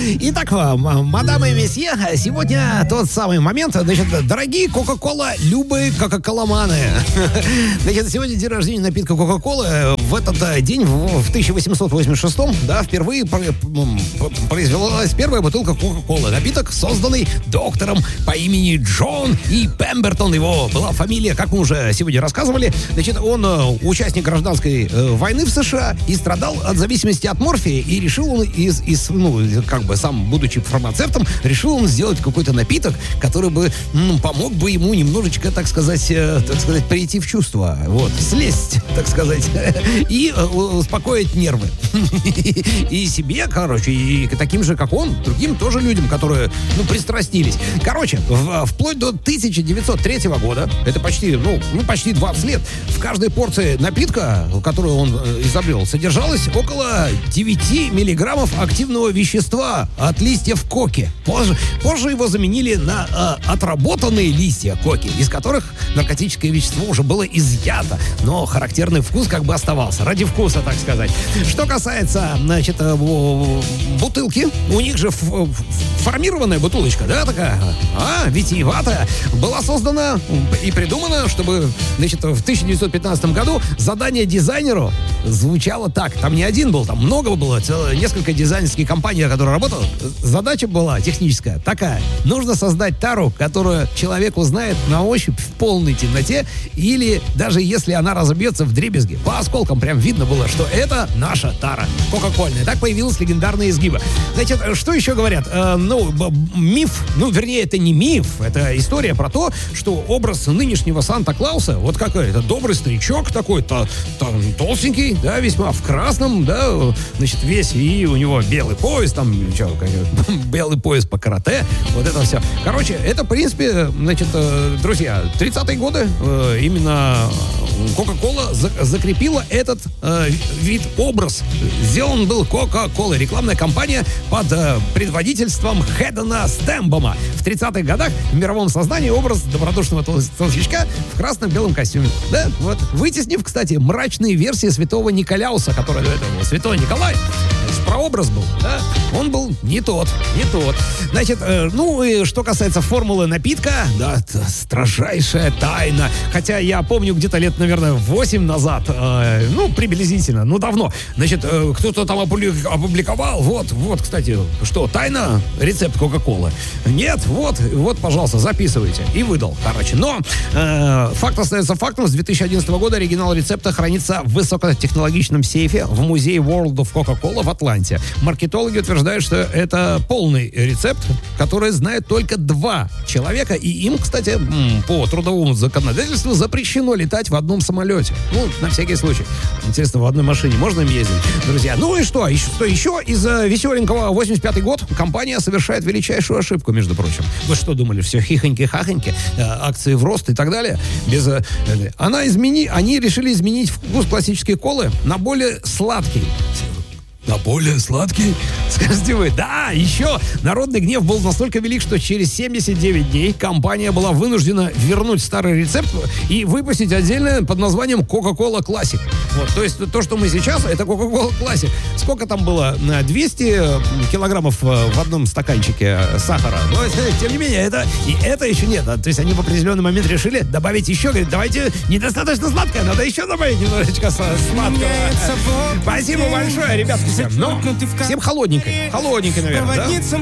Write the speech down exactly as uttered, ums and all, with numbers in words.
Итак, мадамы и месье, сегодня тот самый момент. Значит, дорогие Кока-Кола, любые кока-коломаны. Значит, сегодня день рождения напитка Кока-Колы. В этот день, в тысяча восемьсот восемьдесят шестом, да, впервые произвелась первая бутылка Кока-Колы. Напиток, созданный доктором по имени Джон И. Пембертон. Его была фамилия, как мы уже сегодня рассказывали. Значит, он участник гражданской войны в США и страдал от зависимости от морфия. И решил он из, из ну, как бы сам, будучи фармацевтом, решил он сделать какой-то напиток, который бы м, помог бы ему немножечко, так сказать, э, так сказать, прийти в чувство. Вот, слезть, так сказать, и э, успокоить нервы. И себе, короче, и таким же, как он, другим тоже людям, которые, ну, пристрастились. Короче, в, вплоть до тысяча девятьсот третьего года, это почти, ну, ну, почти двадцать лет, в каждой порции напитка, которую он э, изобрел, содержалось около девяти миллиграммов активного вещества от листьев коки. Позже, позже его заменили на э, отработанные листья коки, из которых наркотическое вещество уже было изъято, но характерный вкус как бы оставался. Ради вкуса, так сказать. Что касается, значит, э, бутылки, у них же ф- формированная бутылочка, да, такая, а, витиеватая, была создана и придумана, чтобы, значит, в тысяча девятьсот пятнадцатом году задание дизайнеру звучало так. Там не один был, там много было, целое, несколько дизайнерских компаний, которые работала. Задача была техническая такая. Нужно создать тару, которую человек узнает на ощупь в полной темноте, или даже если она разобьется в дребезги. По осколкам прям видно было, что это наша тара кока-кольная. Так появилась легендарная изгиба. Значит, что еще говорят? Э, ну, миф, ну, вернее, это не миф, это история про то, что образ нынешнего Санта-Клауса, вот какой это добрый старичок такой, то, то, толстенький, да, весьма в красном, да, значит, весь, и у него белый пояс, там, что, белый пояс по карате, вот это все. Короче, это, в принципе, значит, друзья, тридцатые годы э, именно Кока-Кола за- закрепила этот э, вид, образ. Сделан был Кока-Кола, рекламная кампания под э, предводительством Хэддена Стэмбома. В тридцатых годах в мировом сознании образ добродушного тол- толстячка в красном-белом костюме. Да, вот. Вытеснив, кстати, мрачные версии святого Николяуса, который до этого был святой Николай. Прообраз был, да? Он был не тот, не тот. Значит, э, ну и что касается формулы напитка, да, это строжайшая тайна. Хотя я помню где-то лет, наверное, восемь назад, э, ну, приблизительно, ну, давно, значит, э, кто-то там опублик- опубликовал, вот, вот, кстати, что, тайна, рецепт Кока-Колы. Нет, вот, вот, пожалуйста, записывайте. И выдал, короче. Но э, факт остается фактом. С две тысячи одиннадцатого года оригинал рецепта хранится в высокотехнологичном сейфе в музее World of Coca-Cola в Атланте. Маркетологи утверждают, что это полный рецепт, который знает только два человека, и им, кстати, по трудовому законодательству запрещено летать в одном самолете. Ну, на всякий случай. Интересно, в одной машине можно им ездить, друзья? Ну и что? Еще, что еще? Из веселенького восемьдесят пятый год компания совершает величайшую ошибку, между прочим. Вы что думали? Все хихоньки-хахоньки, акции в рост и так далее? Без, она измени... Они решили изменить вкус классической колы на более сладкий. На более сладкий? Скажите вы, да, еще народный гнев был настолько велик, что через семьдесят девять дней компания была вынуждена вернуть старый рецепт и выпустить отдельное под названием Coca-Cola Classic. Вот, то есть то, что мы сейчас, это Coca-Cola Classic. Сколько там было? двести килограммов в одном стаканчике сахара. Но, тем не менее, это, и это еще нет. То есть они в определенный момент решили добавить еще. Говорят, давайте, недостаточно сладкое, надо еще добавить немножечко сладкого. Спасибо большое, ребятки. Ну, всем холодненькой. Холодненькой, наверное, да?